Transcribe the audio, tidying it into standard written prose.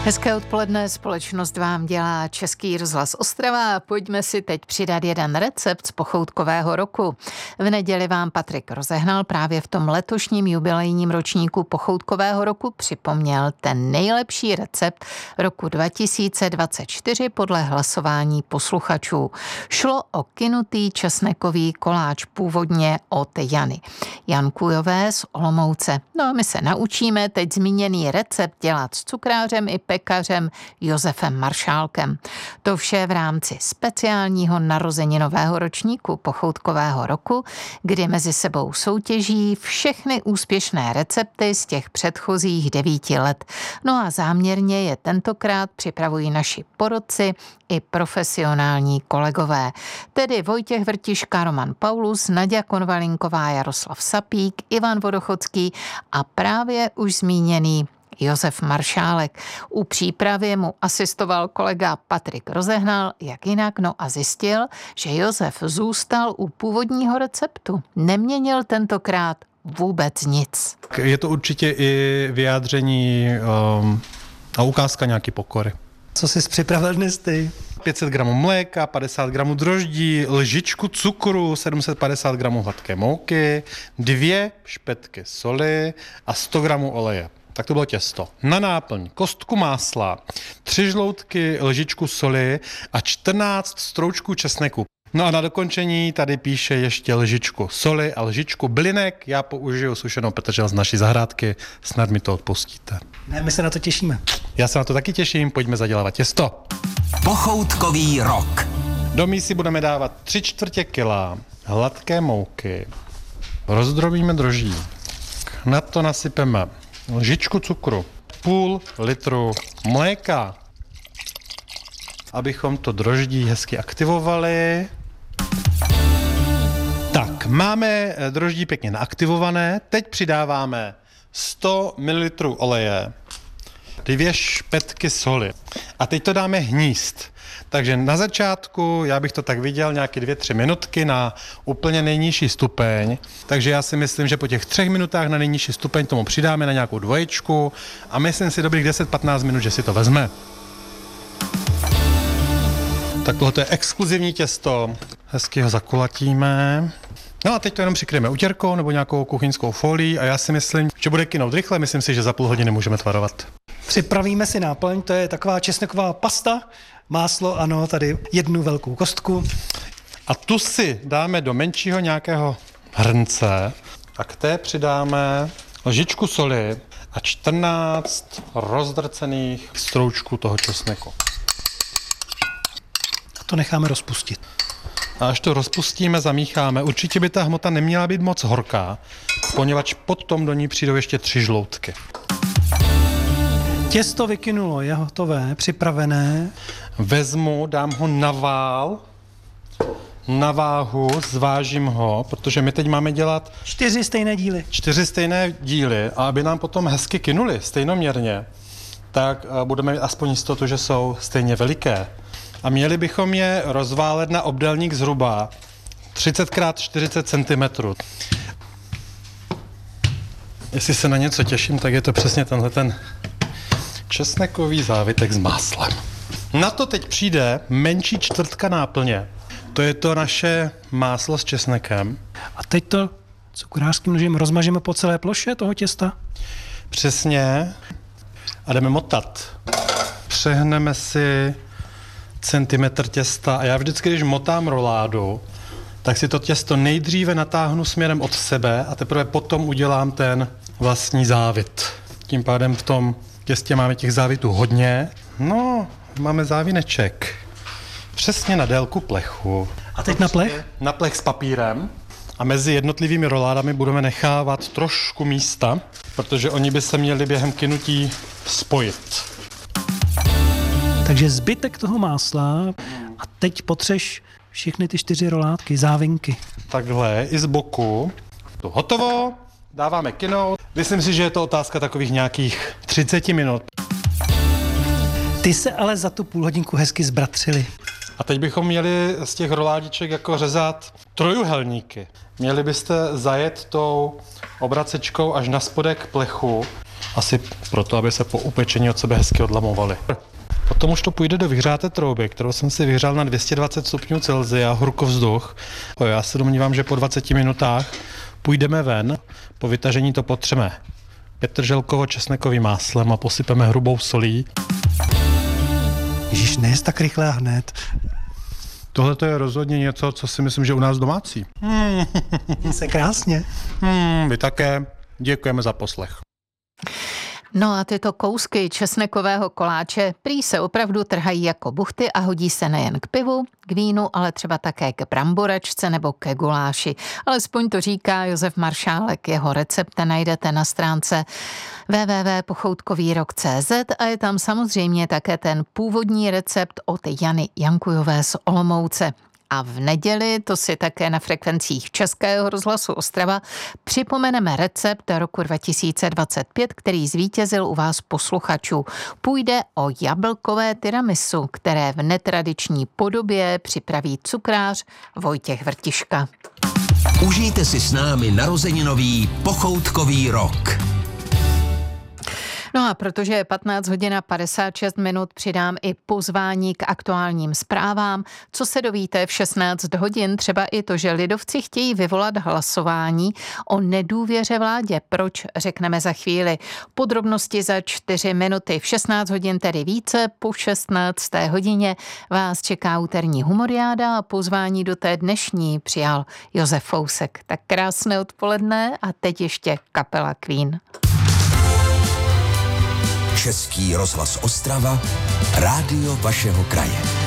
Hezké odpoledne, společnost vám dělá Český rozhlas Ostrava. Pojďme si teď přidat jeden recept z pochoutkového roku. V neděli vám Patrik rozehnal právě v tom letošním jubilejním ročníku pochoutkového roku připomněl ten nejlepší recept roku 2024 podle hlasování posluchačů. Šlo o kynutý česnekový koláč původně od Jany Jankujové z Olomouce. No a my se naučíme teď zmíněný recept dělat s cukrářem i pekařem Josefem Maršálkem. To vše v rámci speciálního narozeninového ročníku pochoutkového roku, kdy mezi sebou soutěží všechny úspěšné recepty z těch předchozích 9 let. No a záměrně je tentokrát připravují naši porodci i profesionální kolegové. Tedy Vojtěch Vrtiška, Roman Paulus, Naďa Konvalinková, Jaroslav Sapík, Ivan Vodochodský a právě už zmíněný Josef Maršálek. U přípravy mu asistoval kolega Patrik Rozehnal, jak jinak, no a zjistil, že Josef zůstal u původního receptu. Neměnil tentokrát vůbec nic. Je to určitě i vyjádření a ukázka nějaký pokory. Co jsi připravil dnes ty? 500 gramů mléka, 50 gramů droždí, lžičku cukru, 750 gramů hladké mouky, 2 špetky soli a 100 gramů oleje. Tak to bylo těsto. Na náplň kostku másla, 3 žloutky lžičku soli a 14 stroučků česneku. No a na dokončení tady píše ještě lžičku soli a lžičku bylinek. Já použiju sušenou petržel z naší zahrádky, snad mi to odpustíte. Ne, my se na to těšíme. Já se na to taky těším, pojďme zadělávat těsto. Pochoutkový rok. Do mísy budeme dávat 3/4 kila hladké mouky. Rozdrobíme droždí. Na to nasypeme lžičku cukru, půl litru mléka, abychom to droždí hezky aktivovali. Tak, máme droždí pěkně naaktivované, teď přidáváme 100 ml oleje, 2 špetky soli a teď to dáme hnízd. Takže na začátku, já bych to tak viděl, nějaké 2-3 minutky na úplně nejnižší stupeň. Takže já si myslím, že po těch 3 minutách na nejnižší stupeň tomu přidáme na nějakou 2 a myslím si dobrých 10-15 minut, že si to vezme. Tak tohle je exkluzivní těsto. Hezky ho zakulatíme. No a teď to jenom přikryjeme utěrkou nebo nějakou kuchyňskou folií a já si myslím, že bude kynout rychle, myslím si, že za půl hodiny můžeme tvarovat. Připravíme si náplň, to je taková česneková pasta, máslo, ano, tady 1 velkou kostku. A tu si dáme do menšího nějakého hrnce a k té přidáme lžičku soli a 14 rozdrcených stroučků toho česneku. A to necháme rozpustit. A až to rozpustíme, zamícháme. Určitě by ta hmota neměla být moc horká, poněvadž potom do ní přijdou ještě 3 žloutky. Těsto vykynulo, je hotové, připravené. Vezmu, dám ho na vál, na váhu, zvážím ho, protože my teď máme dělat 4 stejné díly. 4 stejné díly a aby nám potom hezky kynuly stejnoměrně, tak budeme mít aspoň jistotu, že jsou stejně veliké. A měli bychom je rozválet na obdélník zhruba 30x40 cm. Jestli se na něco těším, tak je to přesně tenhle ten česnekový závitek s máslem. Na to teď přijde menší čtvrtka náplně. To je to naše máslo s česnekem. A teď to cukrářským nožem rozmažeme po celé ploše toho těsta? Přesně. A jdeme motat. Přehneme si centimetr těsta a já vždycky, když motám roládu, tak si to těsto nejdříve natáhnu směrem od sebe a teprve potom udělám ten vlastní závit. Tím pádem v tom těstě máme těch závitů hodně. No, máme závineček. Přesně na délku plechu. A teď na plech? Na plech s papírem. A mezi jednotlivými roládami budeme nechávat trošku místa, protože oni by se měli během kynutí spojit. Takže zbytek toho másla a teď potřeš všechny ty 4 rolátky, závinky. Takhle, i z boku. To hotovo, dáváme kynout. Myslím si, že je to otázka takových nějakých 30 minut. Ty se ale za tu půlhodinku hezky zbratřili. A teď bychom měli z těch roládiček jako řezat trojuhelníky. Měli byste zajet tou obracečkou až na spodek plechu Asi proto, aby se po upečení od sebe hezky odlamovaly. Potom už to půjde do vyhřáté trouby, kterou jsem si vyhřál na 220 stupňů Celsia, horkovzduch. Já se domnívám, že po 20 minutách půjdeme ven, po vytažení to potřeme petrželkovo-česnekovým máslem a posypeme hrubou solí. Ježíš, nejez tak rychle a hned. Tohle to je rozhodně něco, co si myslím, že u nás domácí. Se krásně. Vy také. Děkujeme za poslech. No a tyto kousky česnekového koláče prý se opravdu trhají jako buchty a hodí se nejen k pivu, k vínu, ale třeba také k bramboračce nebo ke guláši. Alespoň to říká Josef Maršálek. Jeho recepte najdete na stránce www.pochoutkovýrok.cz a je tam samozřejmě také ten původní recept od Jany Jankujové z Olomouce. A v neděli, to si také na frekvencích Českého rozhlasu Ostrava, připomeneme recept roku 2025, který zvítězil u vás posluchačů. Půjde o jablkové tiramisu, které v netradiční podobě připraví cukrář Vojtěch Vrtiška. Užijte si s námi narozeninový pochoutkový rok. No a protože je 15 hodin a 56 minut, přidám i pozvání k aktuálním zprávám. Co se dovíte v 16 hodin? Třeba i to, že lidovci chtějí vyvolat hlasování o nedůvěře vládě. Proč? Řekneme za chvíli. Podrobnosti za 4 minuty. V 16 hodin tedy více, po 16. hodině vás čeká úterní humoriáda a pozvání do té dnešní přijal Josef Fousek. Tak krásné odpoledne a teď ještě kapela Queen. Český rozhlas Ostrava, rádio vašeho kraje.